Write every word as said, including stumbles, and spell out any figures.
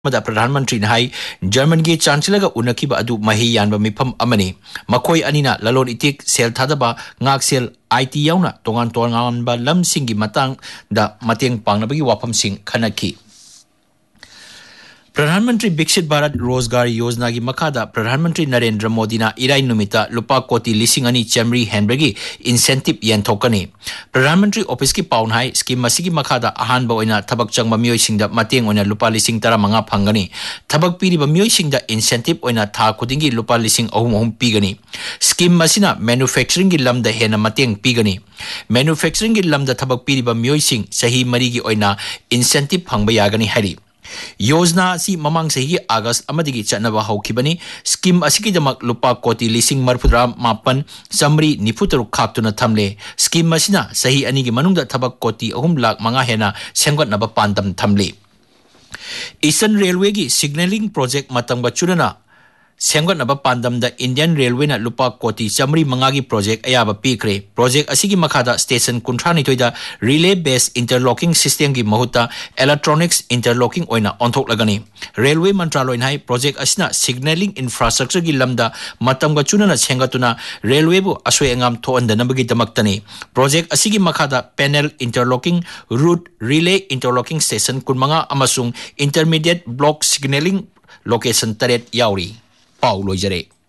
प्रधानमंत्री high German की chancellor उनखिब अदु मही यानब मिफम अमनी मखोई अनिना ललोन इतिक cell थादबा ngak cell IT याउना तोंगान तोंगानबा लमसिंगी Matang दा मतेंग पांगनबगी वाफमसिंग खनखी प्रधानमंत्री विकसित भारत रोजगार योजना की मखादा प्रधानमंत्री नरेंद्र मोदी ना इराई नुमिता लुपा कोटी लिसिंग अनि चमरी हेनबगी इंसेंटिव यंथोकनी प्रधानमंत्री ऑफिस की पाउन हाई स्कीम मसिगी मखादा अहानबा ओइना थबक चंगबा मियोइसिंगदा मतेंग ओइना लुपा लिसिंग तरा मंगा फंगनी थबक पीरिबा मियोइसिंगदा इंसेंटिव ओइना था खुदिंगी लुपा लिसिंग अहुम अहुम पीगनी स्कीम मसिना मैन्युफैक्चरिंग की लमदा हेना मतेंग पीगनी मैन्युफैक्चरिंग की लमदा थबक पीरिबा मियोइसिंग सही मरी की ओइना इंसेंटिव फंगबा यागनी हरी योजना सी ममांग सही अगस्त अमदिगी चनबा हौखिबनी स्कीम असिगिदमक लुपा कोटी लिसिंग मरफुद्रा मापन समरी निफुतरु खाक्तुना थमले स्कीम मसिना सही अनिगी मनुंगदा थबक कोटी अहुम लाख मंगा हेना सेंगतनबा पांदम थमले ईस्टर्न रेलवे की सिग्नलिंग प्रोजेक्ट मतंगबा चुनना सेंगतनबा पांदमदा इंडियन रेलवे ना लुपा कोटी चमरी मंगागी project अयाबा पीक्रे project असिगी मखादा station कुंथ्रानिथोइदा relay based interlocking system की महुता इलेक्ट्रॉनिक्स इंटरलॉकिंग ओइना ओंथोकलगनी रेलवे मंत्रालय नाइ प्रोजेक्ट असिना सिग्नलिंग इंफ्रास्ट्रक्चर की लमदा मतंगबा चुनना सेंगतुना रेलवे बु असोय अंगाम थोअंदनबगी दमक्तनी project असिगी मखादा panel interlocking route relay interlocking station कुनमंगा अमसुंग intermediate block signalling location तरेट याउरी पाउ लोइजरे।